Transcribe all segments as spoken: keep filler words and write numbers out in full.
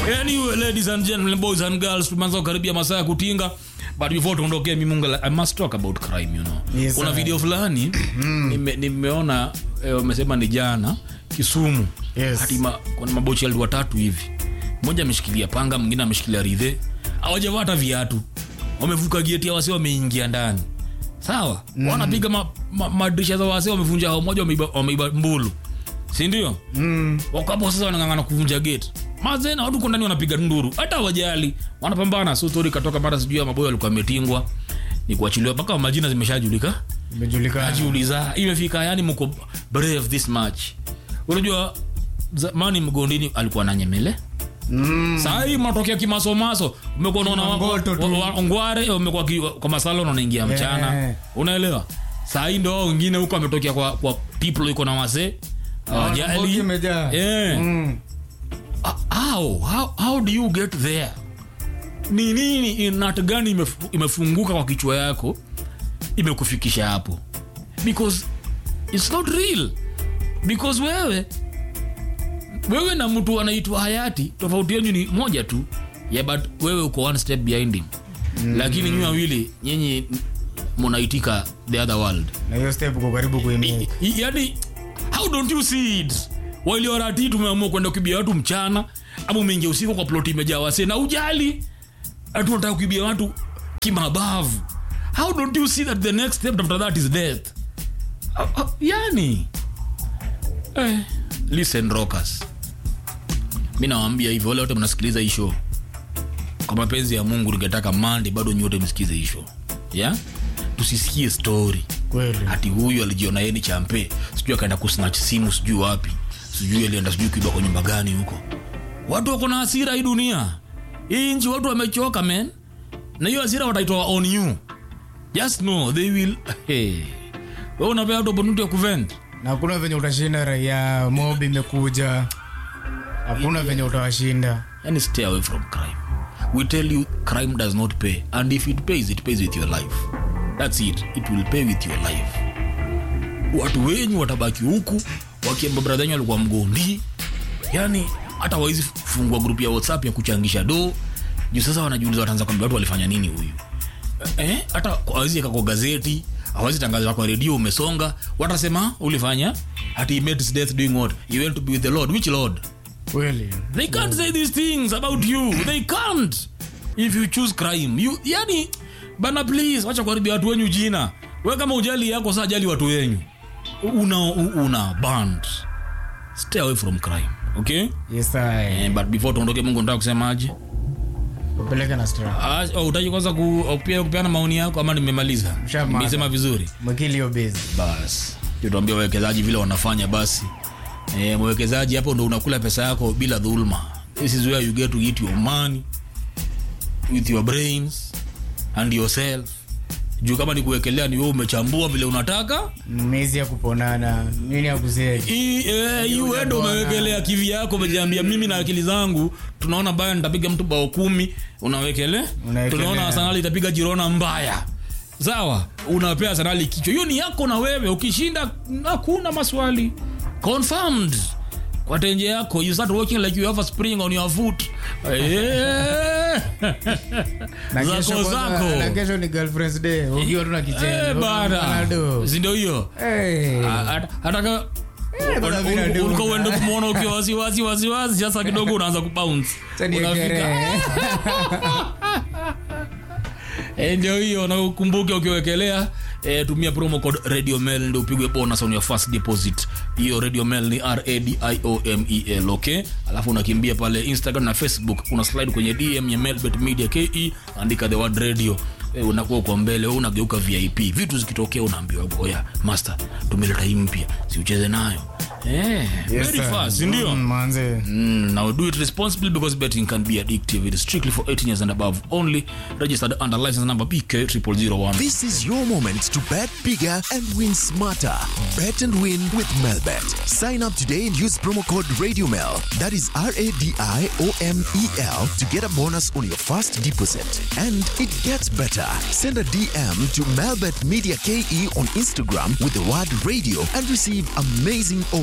Anyway, ladies and gentlemen, boys and girls, tumeanza karibia masaa ya kutinga. But before tuondoke mimi Munga, I must talk about crime, you know. Yes, kuna video fulani nime, nimeona wamesema eh, ni jana Kisumu. Yes. Hadi ma, kuna mabochi watu watatu hivi. Mmoja ameshikilia panga, mwingine ameshikilia ridhe. Hawajavaa hata viatu. Wamevuka gate ya wase wameingia ndani. Sawa? Mm. Wanapiga ma, ma, madirisha za wase wamevunja hao, mmoja wameiba wameiba mbulu. Si ndio? Mm. Wakapo sasa wanangangana kuvunja gate. Mazena watu kwa ndani wanapiga nduru. Hata hawajali. Wanapambana. So story katoka mara sijui ya maboyo alikuwa ametingwa. Ni kuachiliwa paka majina zimeshajulika. Imejulika. Ajiuliza imefika yani mko brave this match. Unajua zamani Mgondini alikuwa na nyemele. Mm. Sasa hii matokeo kimasomaso umekuwa unaona wako ngware umekuwa kwa masalo unaingia mchana. Yeah. Unaelewa? Sasa hii ndio wengine huko ametokea kwa kwa people yuko na wazee. Hawajali. Yeah. Mm. How how how do you get there? Ni nini inat gani imefunguka kwa kichwa yako imekufikisha hapo? Because it's not real. Because wewe wewe na mtu anaitwa Hayati tofauti yenu ni moja tu. Yeah, but wewe uko one step behind him. Mm. Lakini nyinyi wawili nyinyi mnaitika the other world. Na hiyo step uko karibu kuimia. Yaani how don't you see it? Wale warati tumeamua kwenda kuibia watu mchana, ama umeingia usiku kwa plot imejaa wase na ujali. Atu unataka kuibia watu kimabavu. How don't you see that the next step after that is death? Uh, uh, yani eh, listen rockers. Mimi nawaambia hivi wale wote mnasikiliza hii show. Kwa mapenzi ya Mungu ningetaka Monday bado nyote msikize hii show. Yeah? Tusisikie story. Kweli. Ati huyu alijiona yeye ni champe. Sijui akaenda kusnatch simu sijui wapi. Sijui alienda sijui kuiba kwa nyumba gani huko. Watu wako na hasira hii dunia. Hii nchi watu wamechoka man. Na hiyo hasira wataitoa on you. Just know they will hey. Wewe unapea watu opportunity ya kuvent. Na hakuna venye utashinda raia mob imekuja. Hakuna venye utawashinda. And stay away from crime. We tell you crime does not pay, and if it pays it pays with your life. That's it. It will pay with your life. Watu wenyu watabaki huku wakiamba brother yenu alikuwa Mgondi. Yani hata waizi fungua group ya WhatsApp ya kuchangisha do. Juu sasa wanajiuliza wataanza kwambia watu walifanya nini huyu. Eh, hata waizi kwa gazeti, hawezi tangaza kwa radio umesonga, watasema ulifanya ati he met his death doing what? You went to be with the Lord. Which Lord? Really? They can't say these things about you. They can't. If you choose crime, you yani bana please acha kuharibia watu wenyu jina. Wewe kama ujali yako sasa jali watu wenyu. Una una band. Stay away from crime. Okay? Yes I. Eh, but before tuondoke Mungu nataka kusemaje? Upeleke na stra. Ah, oh, utaje kwanza kupia kupeana maoni yako ama nimemaliza? Nimesema vizuri. Mwekili hiyo base. Bas. Tuambie wawekezaji vile wanafanya basi. Eh, mwekezaji hapo ndo unakula pesa yako bila dhulma. This is where you get to eat your money with your brains and yourself. Juu kama ni kuwekelea ni wewe umechambua vile unataka, mezi ya kuponana, nini ya kusema. Hii eh hii wewe ndo umewekelea kivi yako umejiambia mimi na akili zangu tunaona baya nitapiga mtu bao kumi, unawekelea. Tunaona Arsenal itapiga Girona mbaya. Sawa? Unapea Arsenal kichwa. Hiyo ni yako na wewe ukishinda hakuna maswali. Confirmed. Kwa tenje yako you start walking like you have a spring on your foot. Eh. Na kesho zako. Na kesho ni girlfriend's day. Ukiwa tuna kicheni. Eh bana. Ndio hiyo. Eh. Hata kama ulikuwa uende kumuona ukiwa wazi wazi wazi wazi sasa kidogo unaanza kubounce. Unafika. Eh ndio hiyo na ukumbuke ukiwekelea eh, tumia promo code Radio Mail ndio upigwe bonus on your first deposit. Hiyo Radio Mail ni R A D I O M E L, okay? Alafu unakimbia pale Instagram na Facebook, una slide kwenye D M ya Melbet Media K E, andika the word radio. Eh, unakuwa kwa mbele, wewe unageuka V I P. Vitu zikitokea unaambiwa boya, master, tumeleta hii mpya. Si ucheze nayo. Eh, yes, very sir. Fast, ndio. Mm, manze. Mm, now do it responsibly because betting can be addictive. It is strictly for eighteen years and above only. Registered under license number B K zero zero zero one. This is your moment to bet bigger and win smarter. Bet and win with Melbet. Sign up today and use promo code RadioMel. That is R A D I O M E L to get a bonus on your first deposit. And it gets better. Send a D M to Melbet Media K E on Instagram with the word radio and receive amazing offers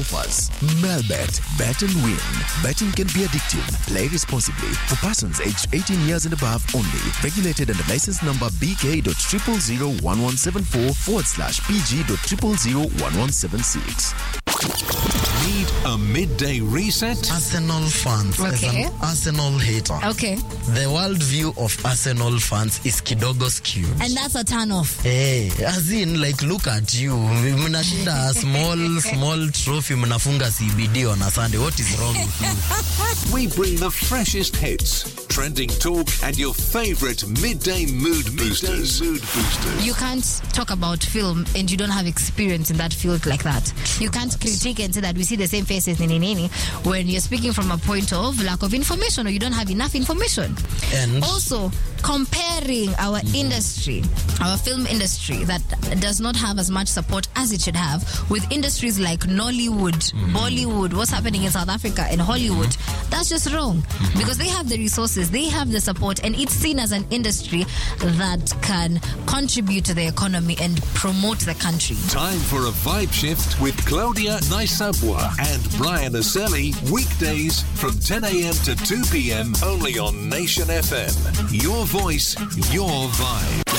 offers. Melbet. Bet and win. Betting can be addictive. Play responsibly. For persons aged eighteen years and above only. Regulated under license number B K dot zero zero zero one one seven four forward slash P G dot zero zero zero one one seven six. Need a midday reset? Arsenal fans. Okay. As an Arsenal hater. Okay. The worldview of Arsenal fans is kidogo skewed. And that's a turn off. Hey, as in, like, look at you. Mnashinda a small, small trophy. Mnafunga C B D on a Sunday. What is wrong with you? We bring the freshest hits, trending talk, and your favorite midday mood boosters. Mood boosters. You can't talk about film and you don't have experience in that field like that. You can't critique and say that we see the same faces nini nini when you're speaking from a point of lack of information or you don't have enough information. And also comparing our mm-hmm. industry, our film industry that does not have as much support as it should have with industries like Nollywood, mm-hmm. Bollywood, what's happening in South Africa and Hollywood, mm-hmm. that's just wrong mm-hmm. because they have the resources, they have the support, and it's seen as an industry that can contribute to the economy and promote the country. Time for a vibe shift with Claudia Naisabwa and Brian Aselli, weekdays from ten a.m. to two p.m. only on Nation F M. Your voice, your vibe.